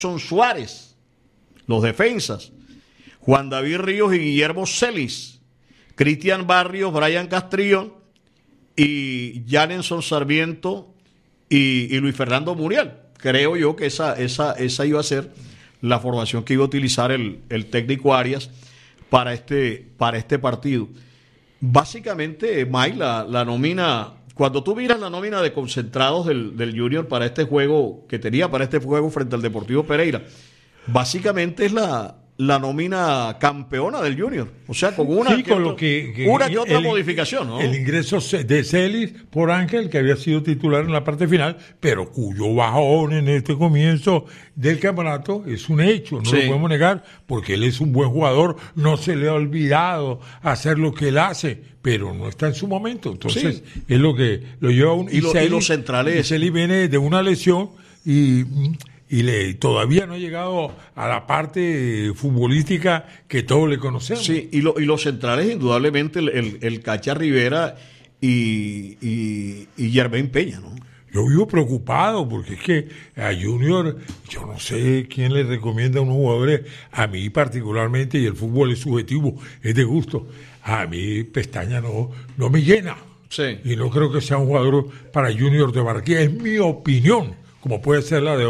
Suárez, los defensas, Juan David Ríos y Guillermo Celis, Cristian Barrios, Brian Castrillón y Janenson Sarmiento y Luis Fernando Muriel. Creo yo que esa iba a ser la formación que iba a utilizar el técnico Arias para este partido. Básicamente, May, la nómina, cuando tú miras la nómina de concentrados del Junior para este juego, que tenía para este juego frente al Deportivo Pereira, básicamente es la nómina campeona del Junior. O sea, con una sí, con una que otra modificación, ¿no? El ingreso de Celis por Ángel, que había sido titular en la parte final, pero cuyo bajón en este comienzo del campeonato es un hecho, no lo podemos negar, porque él es un buen jugador, no se le ha olvidado hacer lo que él hace, pero no está en su momento. Entonces, es lo que lo lleva a un... Y los centrales... Celis viene de una lesión y todavía no ha llegado a la parte futbolística que todos le conocemos. Sí, y los centrales, indudablemente, el Cacha Rivera y Germain Peña, ¿no? Yo vivo preocupado porque es que a Junior, yo no sé quién le recomienda a unos jugadores, a mí particularmente, y el fútbol es subjetivo, es de gusto, a mí Pestaña no me llena. Sí. Y no creo que sea un jugador para Junior de Barranquilla, es mi opinión, como puede ser la de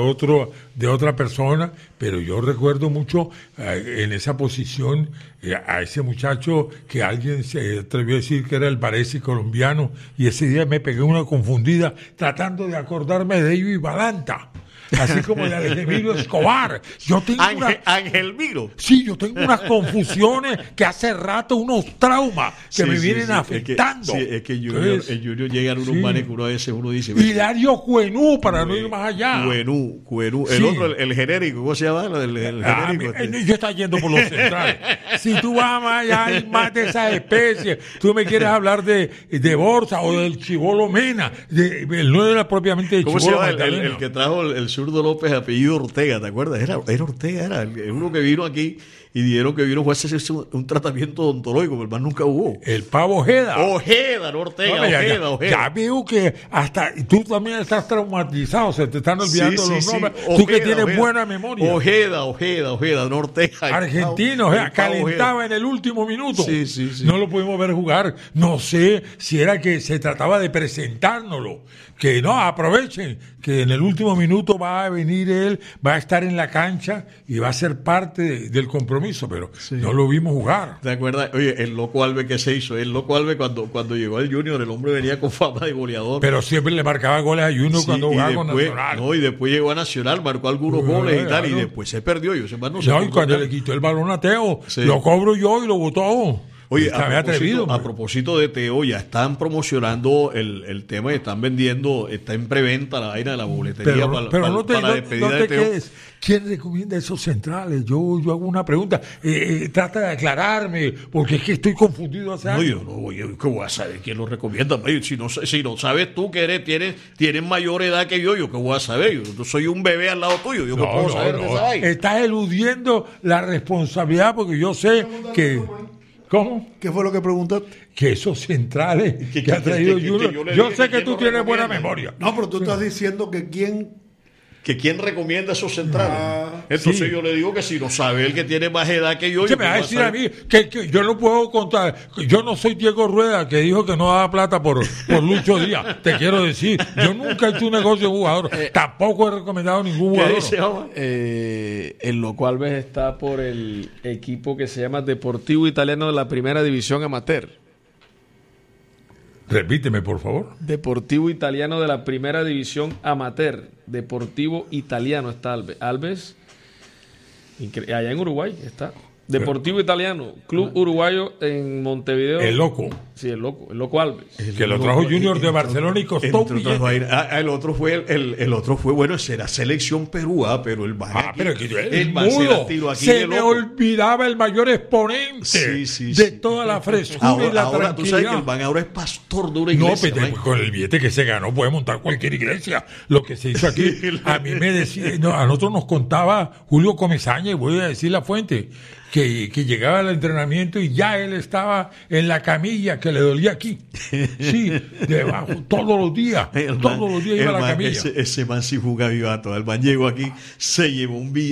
otra persona, pero yo recuerdo mucho en esa posición a ese muchacho que alguien se atrevió a decir que era el Varese colombiano, y ese día me pegué una confundida tratando de acordarme de Ivy Balanta, así como de Emilio Escobar. Yo tengo Ángel Miro. Sí, yo tengo unas confusiones que hace rato, unos traumas que me vienen afectando. Es que el Junior llega a unos manes que uno dice... Hilario Cuenú, para no ir más allá. Cuenú. El otro, el genérico, ¿cómo se llama? El genérico. Yo estoy yendo por los centrales. Si tú vas más allá, hay más de esas especies. Tú me quieres hablar de Borsa o del Chibolo Mena. No era propiamente de Chibolo. ¿Cómo se llama el que trajo el zurdo López, apellido Ortega? ¿Te acuerdas? Era Ortega, uno que vino aquí y dijeron que vino fue a hacerse un tratamiento odontológico, pero el man nunca hubo. El Pavo Ojeda. Ojeda, no Ortega, Ojeda. Ya veo que hasta tú también estás traumatizado, se te están olvidando los nombres. Ojeda, tú que tienes buena memoria. Ojeda, no Ortega. Argentino, calentaba en el último minuto. Sí. No lo pudimos ver jugar. No sé si era que se trataba de presentárnoslo. Que no, aprovechen que en el último minuto va a venir él, va a estar en la cancha y va a ser parte del compromiso, pero no lo vimos jugar. ¿Te acuerdas? Oye, el Loco Alves que se hizo, el Loco Alves cuando llegó al Junior, el hombre venía con fama de goleador. Pero siempre le marcaba goles a Junior cuando jugaba con Nacional. No, y después llegó a Nacional, marcó algunos goles y tal, y después se perdió. Y cuando le quitó el balón a Teo, lo cobro yo y lo botó. Oye, a propósito de Teo, ya están promocionando el tema y están vendiendo, está en preventa la vaina de la boletería para la despedida de Teo. ¿Quién recomienda esos centrales? Yo hago una pregunta. Trata de aclararme, porque es que estoy confundido hace años. Yo ¿qué voy a saber quién lo recomienda? Si no sabes tú que tienes mayor edad que yo ¿qué voy a saber? Yo soy un bebé al lado tuyo. Yo no puedo saber de esa vaina. Estás eludiendo la responsabilidad, porque yo sé que... ¿Cómo? ¿Qué fue lo que preguntaste? Que esos centrales que ha traído Junior. Yo sé que tú tienes buena memoria. No, pero tú estás diciendo que quién recomienda esos centrales. Entonces yo le digo que si no sabe él que tiene más edad que yo. Me va a decir a mí que yo no puedo contar. Yo no soy Diego Rueda, que dijo que no daba plata por Lucho Díaz. Te quiero decir, yo nunca he hecho un negocio de jugador. Tampoco he recomendado ningún jugador. El Loco Alves está por el equipo que se llama Deportivo Italiano de la Primera División Amateur. Repíteme, por favor. Deportivo Italiano de la Primera División Amateur. Deportivo Italiano está Alves. Allá en Uruguay está. Deportivo Italiano, Club Uruguayo en Montevideo. El Loco. Sí, el Loco Alves. Que lo trajo Junior de Barcelona y costó un billete. El otro fue, bueno, será Selección Perú, pero el Bahía. Pero que el mudo. Se me olvidaba el mayor exponente de toda la frescura y la tranquilidad. Tú sabes que el Bahía ahora es pastor de una iglesia. No, pero con el billete que se ganó puede montar cualquier iglesia. Lo que se hizo aquí, a mí me decía, a nosotros nos contaba Julio Comesaña, y voy a decir la fuente, que llegaba al entrenamiento y ya él estaba en la camilla que le dolía aquí. Sí, debajo, todos los días iba a la camilla. Ese man sí jugaba vivato. El man llegó aquí, se llevó un